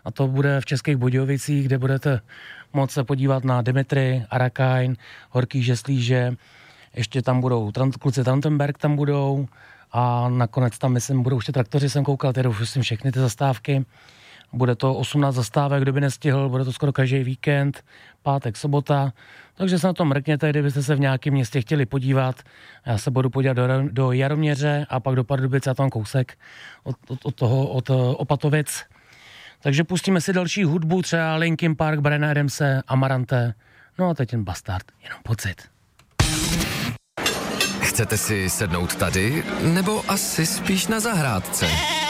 a to bude v Českých Budějovicích, kde budete moct se podívat na Dimitri, Arakajn, Horký Žeslíže, ještě tam budou kluci Trantenberg tam budou a nakonec tam, myslím, budou ještě traktoři, jsem koukal, tedy už všechny ty zastávky. Bude to 18 zastávek, kdo by nestihl, bude to skoro každý víkend, pátek, sobota, takže se na to mrkněte, kdybyste se v nějakém městě chtěli podívat. Já se budu podívat do Jaroměře a pak do Pardubic a tam kousek od Opatovic. Takže pustíme si další hudbu, třeba Linkin Park, Briana Adamse, Amarante, no a teď ten Bastard, jenom pocit. Chcete si sednout tady, nebo asi spíš na zahrádce?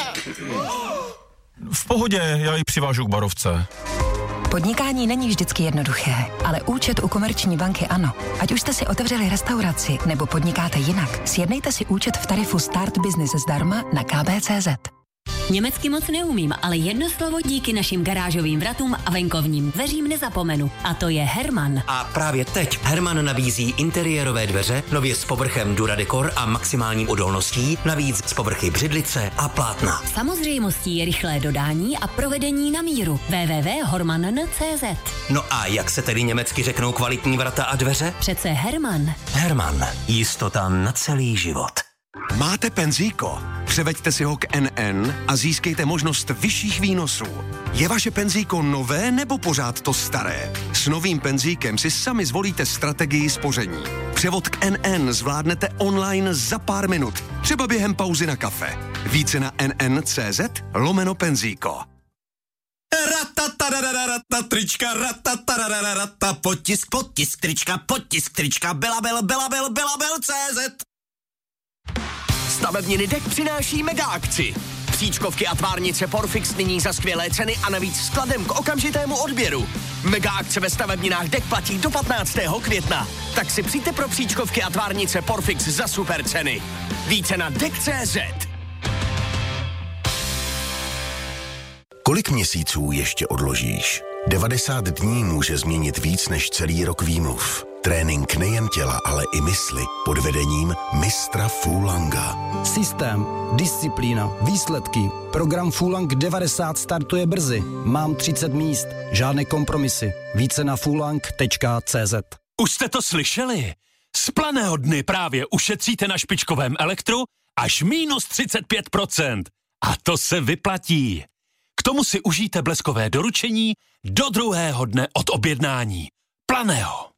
V pohodě, já ji přivážu k barovce. Podnikání není vždycky jednoduché, ale účet u Komerční banky ano. Ať už jste si otevřeli restauraci nebo podnikáte jinak, sjednejte si účet v tarifu Start Business zdarma na kb.cz. Německy moc neumím, ale jedno slovo díky našim garážovým vratům a venkovním dveřím nezapomenu. A to je Herman. A právě teď Herman nabízí interiérové dveře, nově s povrchem Duradecor a maximální odolností, navíc z povrchy břidlice a plátna. Samozřejmostí je rychlé dodání a provedení na míru. www.horman.cz. No a jak se tedy německy řeknou kvalitní vrata a dveře? Přece Herman. Herman. Jistota na celý život. Máte penzíko? Převeďte si ho k NN a získejte možnost vyšších výnosů. Je vaše penzíko nové nebo pořád to staré? S novým penzíkem si sami zvolíte strategii spoření. Převod k NN zvládnete online za pár minut, třeba během pauzy na kafe. Více na nn.cz/penzíko. Trička, potisk trička, belabel.cz. Stavebniny DEK přináší mega akci. Příčkovky a tvárnice Porfix nyní za skvělé ceny a navíc skladem k okamžitému odběru. Mega akce ve stavebninách DEK platí do 15. května. Tak si přijďte pro příčkovky a tvárnice Porfix za super ceny. Více na DEK.cz. Kolik měsíců ještě odložíš? 90 dní může změnit víc než celý rok výmluv. Trénink nejen těla, ale i mysli pod vedením mistra Fulanga. Systém, disciplína, výsledky. Program Fulang 90 startuje brzy. Mám 30 míst, žádné kompromisy. Více na fulang.cz. Už jste to slyšeli? Z Planého dny právě ušetříte na špičkovém elektru až minus 35%. A to se vyplatí. K tomu si užijte bleskové doručení do druhého dne od objednání. Planého.